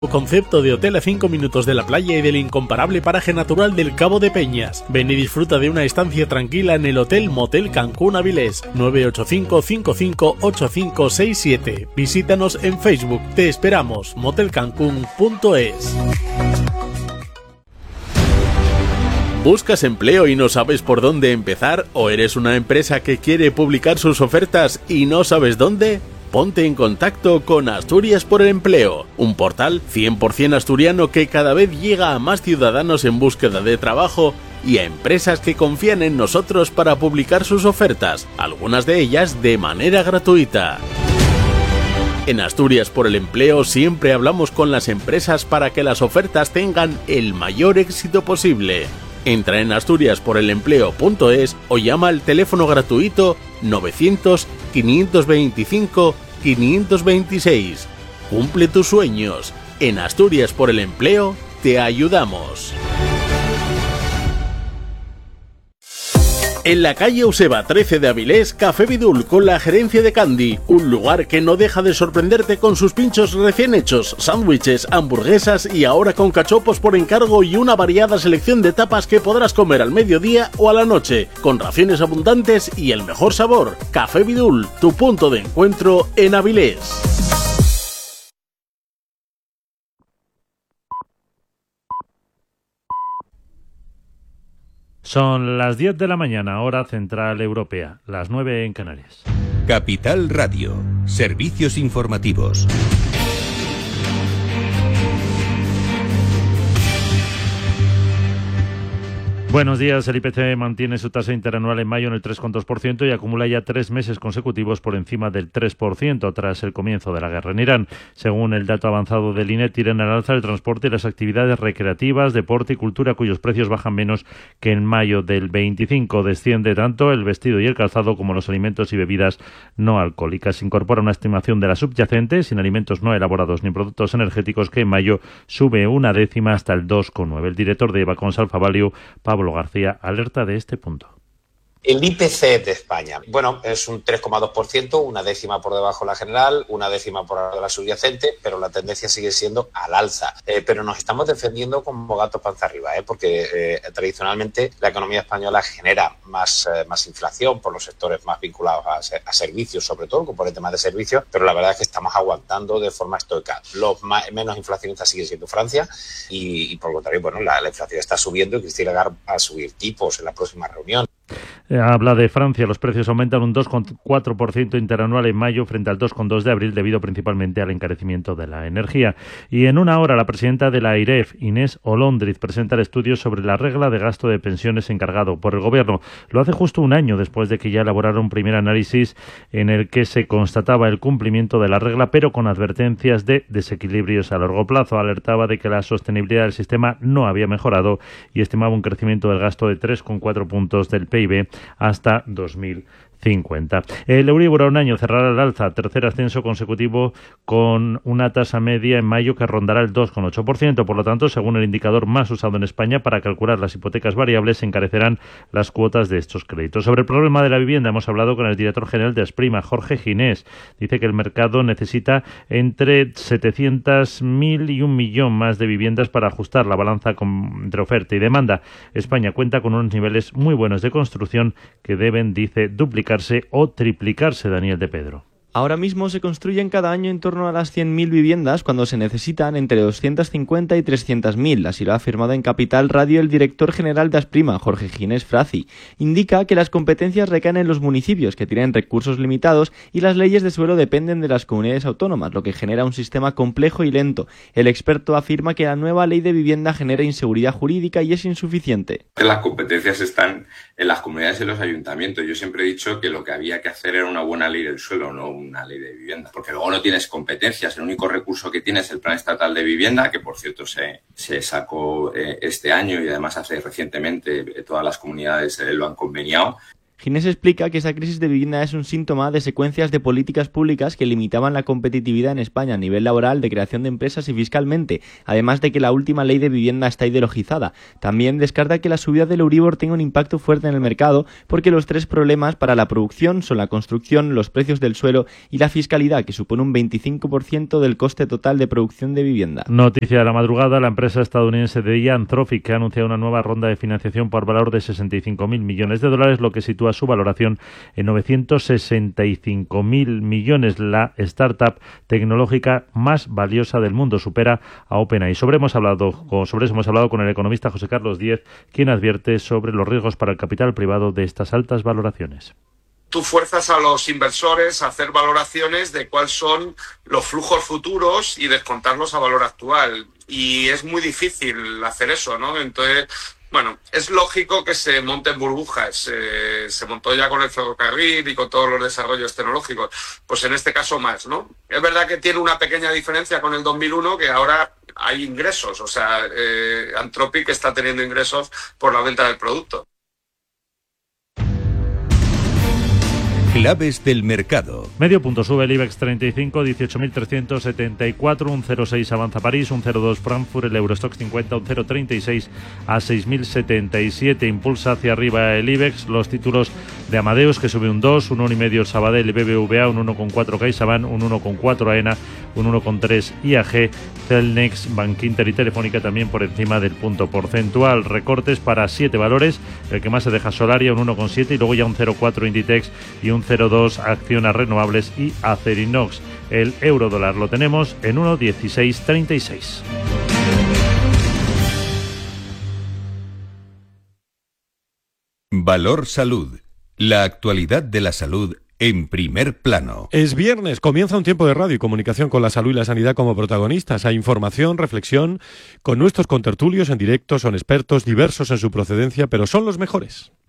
Concepto de hotel a 5 minutos de la playa y del incomparable paraje natural del Cabo de Peñas. Ven y disfruta de una estancia tranquila en el Hotel Motel Cancún Avilés. 985-558567. Visítanos en Facebook. Te esperamos. motelcancún.es. ¿Buscas empleo y no sabes por dónde empezar? ¿O eres una empresa que quiere publicar sus ofertas y no sabes dónde? Ponte en contacto con Asturias por el Empleo, un portal 100% asturiano que cada vez llega a más ciudadanos en búsqueda de trabajo y a empresas que confían en nosotros para publicar sus ofertas, algunas de ellas de manera gratuita. En Asturias por el Empleo siempre hablamos con las empresas para que las ofertas tengan el mayor éxito posible. Entra en asturiasporelempleo.es o llama al teléfono gratuito 900-525-526. Cumple tus sueños. En Asturias por el Empleo te ayudamos. En la calle Euseba 13 de Avilés, Café Vidul con la gerencia de Candy, un lugar que no deja de sorprenderte con sus pinchos recién hechos, sándwiches, hamburguesas y ahora con cachopos por encargo y una variada selección de tapas que podrás comer al mediodía o a la noche, con raciones abundantes y el mejor sabor. Café Vidul, tu punto de encuentro en Avilés. Son las 10 de la mañana, hora central europea, las 9 en Canarias. Capital Radio, servicios informativos. Buenos días. El IPC mantiene su tasa interanual en mayo en el 3,2% y acumula ya 3 meses consecutivos por encima del 3% tras el comienzo de la guerra en Irán. Según el dato avanzado del INE, tiran al alza el transporte y las actividades recreativas, deporte y cultura, cuyos precios bajan menos que en mayo del 25. Desciende tanto el vestido y el calzado como los alimentos y bebidas no alcohólicas. Se incorpora una estimación de la subyacente, sin alimentos no elaborados ni productos energéticos, que en mayo sube 1/10 hasta el 2,9. El director de Evacons Alfa Value, Pablo García, alerta de este punto. El IPC de España, bueno, es un 3,2%, 1/10 por debajo de la general, 1/10 por debajo de la subyacente, pero la tendencia sigue siendo al alza. Pero nos estamos defendiendo como gatos panza arriba, porque tradicionalmente la economía española genera más inflación por los sectores más vinculados a servicios, sobre todo el componente más de servicios, pero la verdad es que estamos aguantando de forma estoica. Los menos inflacionistas sigue siendo Francia y por lo contrario, bueno, la inflación está subiendo y Christine Lagarde va a subir tipos en la próxima reunión. Habla de Francia. Los precios aumentan un 2,4% interanual en mayo frente al 2,2% de abril, debido principalmente al encarecimiento de la energía. Y en una hora, la presidenta de la AIREF, Inés Olóndriz, presenta el estudio sobre la regla de gasto de pensiones encargado por el Gobierno. Lo hace justo un año después de que ya elaborara un primer análisis en el que se constataba el cumplimiento de la regla, pero con advertencias de desequilibrios a largo plazo. Alertaba de que la sostenibilidad del sistema no había mejorado y estimaba un crecimiento del gasto de 3,4 puntos del PIB hasta 2050. El Euribor a un año cerrará al alza, tercer ascenso consecutivo, con una tasa media en mayo que rondará el 2,8%. Por lo tanto, según el indicador más usado en España para calcular las hipotecas variables, se encarecerán las cuotas de estos créditos. Sobre el problema de la vivienda hemos hablado con el director general de Asprima, Jorge Ginés. Dice que el mercado necesita entre 700.000 y 1 millón más de viviendas para ajustar la balanza entre oferta y demanda. España cuenta con unos niveles muy buenos de construcción que deben, dice, duplicarse o triplicarse. Daniel de Pedro. Ahora mismo se construyen cada año en torno a las 100.000 viviendas cuando se necesitan entre 250 y 300.000, así lo ha afirmado en Capital Radio el director general de Asprima, Jorge Ginés Frazi. Indica que las competencias recaen en los municipios, que tienen recursos limitados, y las leyes de suelo dependen de las comunidades autónomas, lo que genera un sistema complejo y lento. El experto afirma que la nueva ley de vivienda genera inseguridad jurídica y es insuficiente. Las competencias están en las comunidades y en los ayuntamientos. Yo siempre he dicho que lo que había que hacer era una buena ley del suelo, no una ley de vivienda, porque luego no tienes competencias. El único recurso que tienes es el Plan Estatal de Vivienda, que por cierto se sacó este año y además hace recientemente todas las comunidades lo han conveniado. Ginés explica que esta crisis de vivienda es un síntoma de secuencias de políticas públicas que limitaban la competitividad en España a nivel laboral, de creación de empresas y fiscalmente, además de que la última ley de vivienda está ideologizada. También descarta que la subida del Euribor tenga un impacto fuerte en el mercado, porque los tres problemas para la producción son la construcción, los precios del suelo y la fiscalidad, que supone un 25% del coste total de producción de vivienda. Noticia de la madrugada, la empresa estadounidense de Anthropic ha anunciado una nueva ronda de financiación por valor de $65.000 millones, lo que sitúa su valoración en 965.000 millones. La startup tecnológica más valiosa del mundo, supera a OpenAI. Sobre eso hemos hablado con el economista José Carlos Díez, quien advierte sobre los riesgos para el capital privado de estas altas valoraciones. Tú fuerzas a los inversores a hacer valoraciones de cuáles son los flujos futuros y descontarlos a valor actual. Y es muy difícil hacer eso, ¿no? Entonces, bueno, es lógico que se monten burbujas. Se montó ya con el ferrocarril y con todos los desarrollos tecnológicos. Pues en este caso más, ¿no? Es verdad que tiene una pequeña diferencia con el 2001, que ahora hay ingresos. O sea, Anthropic está teniendo ingresos por la venta del producto. Claves del mercado. Medio punto sube el IBEX 35, 18.374, un 0,6 avanza París, un 0,2 Frankfurt, el Eurostoxx 50, un 0,36 a 6.077. Impulsa hacia arriba el IBEX, los títulos de Amadeus, que sube un 2, un 1,5 el Sabadell y BBVA, un 1,4 CaixaBank, un 1,4 AENA, un 1,3 IAG, Celnex, Bankinter y Telefónica también por encima del punto porcentual. Recortes para 7 valores, el que más se deja Solaria, un 1,7, y luego ya un 0,4 Inditex y un 0,2 Acciona Renovables y Acerinox. El euro dólar lo tenemos en 1,1636. Valor Salud. La actualidad de la salud en primer plano. Es viernes, comienza un tiempo de radio y comunicación con la salud y la sanidad como protagonistas. Hay información, reflexión, con nuestros contertulios en directo. Son expertos diversos en su procedencia, pero son los mejores.